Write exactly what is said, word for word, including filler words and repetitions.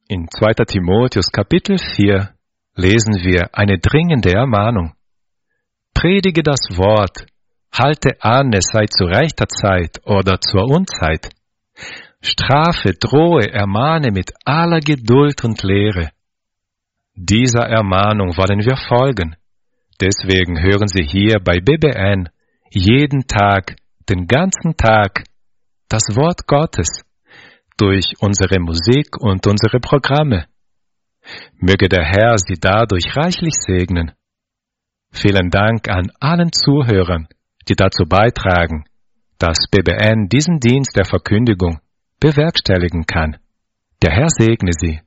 In zweiter Timotheus Kapitel vier lesen wir eine dringende Ermahnung. Predige das Wort, halte an, es sei zu rechter Zeit oder zur Unzeit. Strafe, drohe, ermahne mit aller Geduld und Lehre. Dieser Ermahnung wollen wir folgen. Deswegen hören Sie hier bei B B N jeden Tag, den ganzen Tag, das Wort Gottes durch unsere Musik und unsere Programme. Möge der Herr Sie dadurch reichlich segnen. Vielen Dank an allen Zuhörern, die dazu beitragen, dass B B N diesen Dienst der Verkündigung bewerkstelligen kann. Der Herr segne Sie.